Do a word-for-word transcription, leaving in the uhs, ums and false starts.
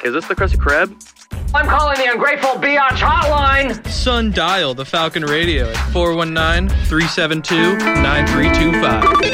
Is this the Krusty Krab? I'm calling the Ungrateful Biatch hotline. Sun dial the Falcon Radio at four one nine, three seven two, nine three two five.